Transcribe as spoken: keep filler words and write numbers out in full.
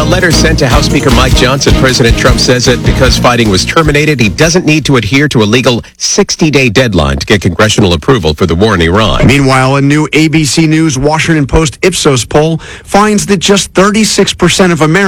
letter sent to House Speaker Mike Johnson, President Trump says that because fighting was terminated, he doesn't need to adhere to a legal sixty-day deadline to get congressional approval for the war in Iran. Meanwhile, a new A B C News Washington Post Ipsos poll finds that just thirty-six percent of Americans